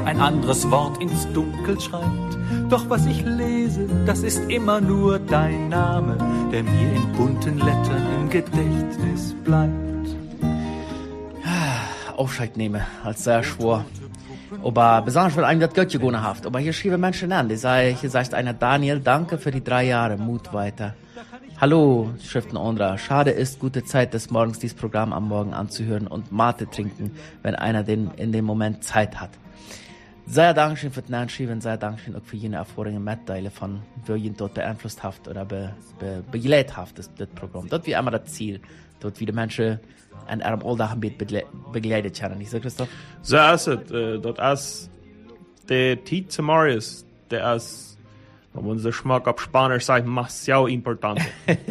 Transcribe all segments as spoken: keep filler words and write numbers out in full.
ein anderes Wort ins Dunkel schreibt. Doch was ich lese, das ist immer nur dein Name, der mir in bunten Lettern im Gedächtnis bleibt. Aufscheid nehmen, als sehr schwor. Aber besonders, weil einem das Geld gewonnen hat. Aber hier schrieben Menschen an, die sagen, hier sagt einer, Daniel, danke für die drei Jahre, Mut weiter. Hallo, Schriften Ondra. Schade ist, gute Zeit des Morgens dieses Programm am Morgen anzuhören und Mate trinken, wenn einer den in dem Moment Zeit hat. Sehr Dankeschön für den Schreiben, sehr Dankeschön auch für jene Erfahrungen Mitteile von, wie ihn dort beeinflusst hat oder be, be, begleitet hat, das, das Programm. Dort wie immer das Ziel, dort wie die Menschen an ihrem Alltag begleitet werden. Nicht so, Christoph? So ist es. Äh, dort ist der Tiet zu Marius, der ist, wenn man so Geschmack auf Spanisch sagt, sehr important.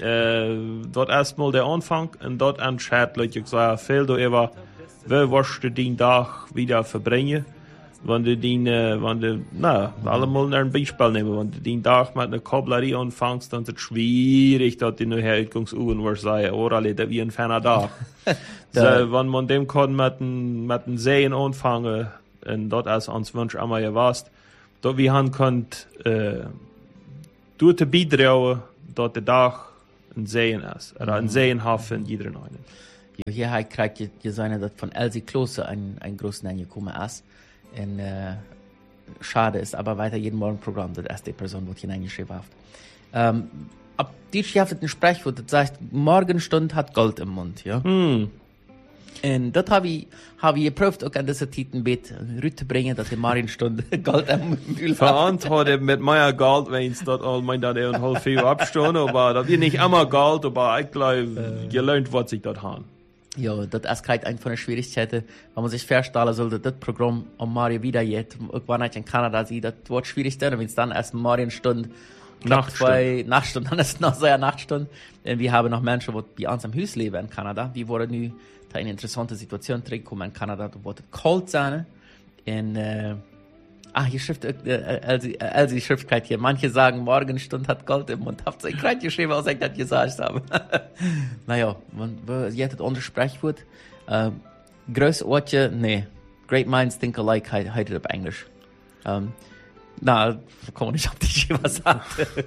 äh, dort erstmal der Anfang und dort entscheidet, Leute, ich sage, viel darüber, wie wirst du den Tag wieder verbringen. Wenn du den, äh, wenn du, na, allemal ein Beispiel nehmen, wenn du den Tag mit einer Kablerie anfängst, dann ist es schwierig, dass die nachher Ausgangsuhren wirst sagen, oh, alle, da wie ein ferner Tag. So, wenn man dem kann mit den, mit den Seen anfangen, und dort ist uns Wunsch einmal gewasst, dort wie han könnt, äh, durch die Beitrauen, dort der Tag ein Seen ist, oder ein Seenhafen in jeder einen. Hier kriegt ihr, ihr seine, dass von Elsie Klose ein, ein großes Name gekommen ist. Und, äh, schade ist aber weiter jeden Morgen Programm, das erste Person, die hineingeschrieben hat. Ähm, ab die schafft ein Sprichwort, das sagt, Morgenstund hat Gold im Mund, ja. Hm. Und das habe ich, habe ich geprüft, auch an dieser Titelbett rüte bringen, dass die Morgenstunde Gold im Mund hat. Verantwortet mit meiner Gold, wenn es dort all mein, dass er ein halb viel abstehen, aber das wird nicht immer Gold, aber ich glaube, ihr lernt, was ich dort habe. Ja, das ist gerade eine von den Schwierigkeiten, wenn man sich vorstellen sollte, das Programm am Mario wieder geht. Irgendwann in Kanada sieht, das wird schwierig sein, wenn es dann erst Marienstunde, Nachtstunde, Nachtstunde, dann ist es noch so eine Nachtstunde. Und wir haben noch Menschen, die bei uns am Haus leben in Kanada, die wurden nu da eine interessante Situation zurückkommen in Kanada, da wird es kalt sein. Und, äh, ah, hier schrift, äh, Elsie, äh, Elsie schrift gerade hier, manche sagen, Morgenstund hat Gold im Mund. Habt ihr gerade geschrieben, was ich das gesagt habe? Naja, man, ihr hättet unser Sprichwort, äh, größte Orte, nee, great minds think alike, heißt es auf Englisch. Ähm, na, kann man nicht auf die was sagen.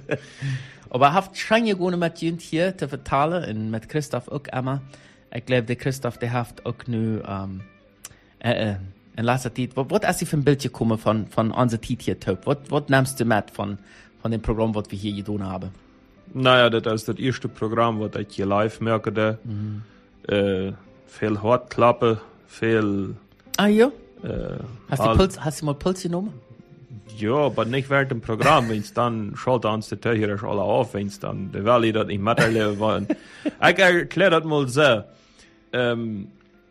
Aber habt schon gewonnen mit Jünd hier zu vertalen, und mit Christoph auch immer. Ich glaube, der Christoph, der hat auch nur, ähm, äh, äh, in letzter Zeit, was, was ist die für ein Bild gekommen von, von unserer Zeit hier, Töp? Was, was nimmst du mit von, von dem Programm, was wir hier getan haben? Naja, das ist das erste Programm, was ich hier live merke. Da. Mhm. Äh, viel Hartklappe, viel. Ah, ja? Äh, hast, du Puls, hast du mal Puls genommen? Ja, aber nicht während dem Programm. Wenn es dann schaltet uns die Tür hier alle auf, wenn es dann der Valley dort nicht miterleben wollen. Ich erkläre das mal so. Ähm,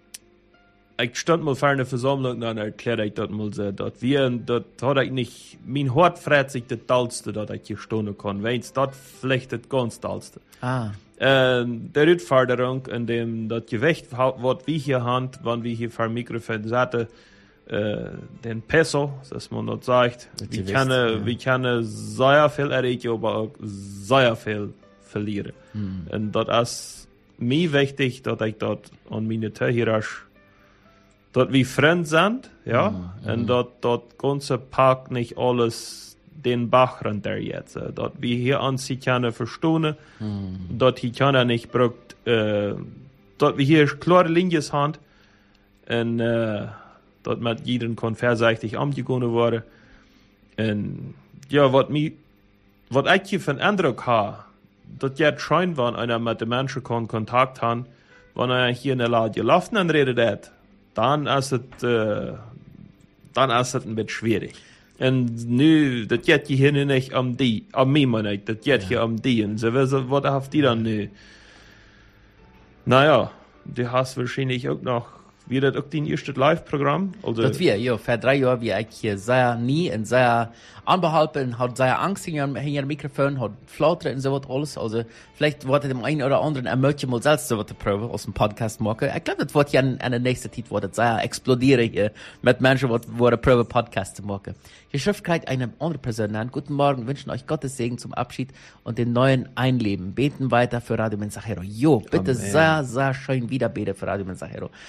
ich stand mal vor einer Versammlung und dann erkläre ich das mal so. Dort wir, dort hat ich nicht, mein Hort freut sich das Tollste, dass ich hier stehen kann. Wenn es dort vielleicht das ganz Tollste. Ah. Äh, der Rückforderung, in dem das Gewicht, was wir hier haben, wenn wir hier vor dem Mikrofon sitzen, äh, den Peso, dass man das sagt, wir können, wir können sehr viel erreichen, aber auch sehr viel verlieren. Hm. Und das ist mir wichtig, dass ich dort an meine Zuhörer, dort wie Freunde sind, ja, hm. und dort, dort ganze Park nicht alles den Bach runter jetzt. Dort wie hier an sie können verstehen, hm. dort hier können nicht braucht, äh, dort wie hier klare Linien haben, und, äh, dort mit jedem kann verseitig angegangen worden. Und ja, was mi, was ich hier für einen Eindruck habe, dass jetzt scheint, wenn einer mit den Menschen kann Kontakt hat, wenn er hier in der Lade gelaufen und redet hat, dann ist es, äh, dann ist es ein bisschen schwierig. Und nu, das geht hier nicht um die, um mich, meine ich, das geht ja. hier um die. Und so, was habt ihr dann nu? Naja, du hast wahrscheinlich auch noch, wie das auch dein erstes Live-Programm? Also das wir, ja, vor drei Jahren, wie ich hier sehr nie und sehr anbehalten, hat sehr Angst hinter dem Mikrofon, hat Flattern und so was alles. Also, vielleicht wollte dem einen oder anderen er möchte mal selbst so was proben aus dem Podcast machen. Ich glaube, das wird ja an der nächsten Zeit, wird sehr explodieren hier, mit Menschen, die wollen proben, Podcast zu machen. Hier schrift gerade eine andere Person an. Guten Morgen, wünschen euch Gottes Segen zum Abschied und den neuen Einleben. Beten weiter für Radio Mensajero. Jo, bitte Amen. sehr, sehr schön wieder beten für Radio Mensajero. Dort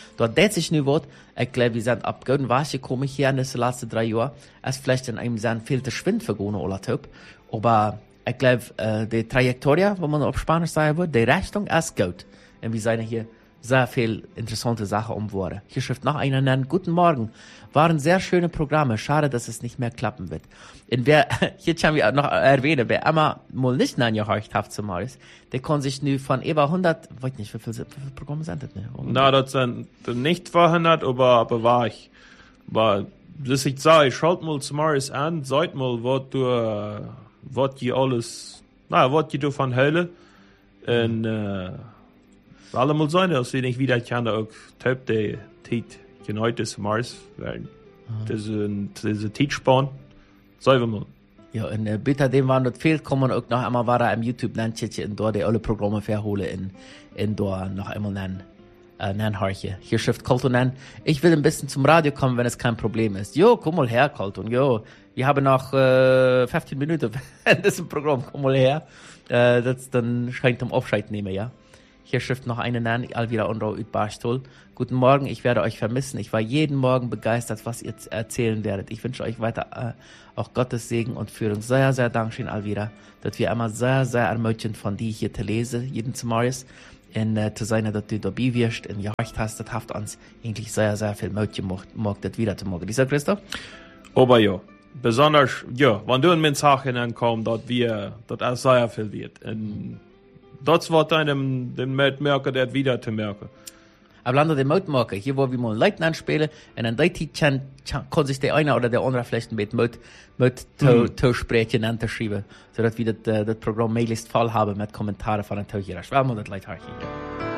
dreht sich nu was. Ich glaube, wir sind ab Golden Wasche gekommen hier in den letzten drei Jahren. Es ist vielleicht in einem sehr viel zu Schwind vergangen, oder Typ. Aber ich glaube, äh, die Trajektorie, wo man auf Spanisch sagen würde, die Richtung ist gut. Und wir sind hier sehr viel interessante Sachen umgeworden. Hier schreibt noch einer nennen, guten Morgen. Waren sehr schöne Programme. Schade, dass es nicht mehr klappen wird. Und wer, hier kann ich noch erwähnen, wer immer mal nicht nachgehorcht hat zum Morris, der kann sich nu von über hundert, weiß nicht, wie viele, wie viele Programme sind das? Ne? Na, das sind nicht zweihundert, aber, aber war ich. Aber, das ich sage, ich schaut mal zum Morris an, seid mal, was du, was die alles, na, was die du von Hölle, und, äh, alle mal sein, als wir nicht wieder kann, auch Typ der Tit United Mars werden. Das ist ein, das ist ein Titspann. Sagen wir mal. Ja, und äh, bitte dem waren das fehlt, kommen auch noch einmal war er im YouTube nennen, in dort die alle Programme verholen in, in dort noch einmal nennen, äh, nennen Harche. Hier schrift Colton nennen. Ich will ein bisschen zum Radio kommen, wenn es kein Problem ist. Jo, komm mal her, Colton. Jo, wir haben noch, äh, fünfzehn Minuten in diesem Programm. Komm mal her. Äh, das dann scheint um Aufscheid nehmen, ja. Hier schrift noch eine nennen, Alvira Onro ut Barstol. Guten Morgen, ich werde euch vermissen. Ich war jeden Morgen begeistert, was ihr erzählen werdet. Ich wünsche euch weiter äh, auch Gottes Segen und Führung. Sehr, sehr Dankeschön, Alvira, dass wir immer sehr, sehr ermöglichen von dir hier zu lesen, jeden zum Morgen. Und äh, zu sein, dass du dabei wirst und gehorcht hast, das hat uns eigentlich sehr, sehr viel Möglich gemacht, das wieder zu machen. Dieser Christoph? Aber ja, besonders, ja, wenn du in den Sachen ankommst, dass wir, dass auch sehr viel wird. Und das wird einem den Mitmerker, der wieder zu merken. Aber landen den Mitmerker, hier wo wir mal Leuten anspielen, und dann kann, kann sich der eine oder der andere vielleicht mit mit mit zu sprechen und zu schreiben, sodass wir das, das Programm möglichst voll haben mit Kommentaren von den Tauchern. Ich will mal das Leute hier.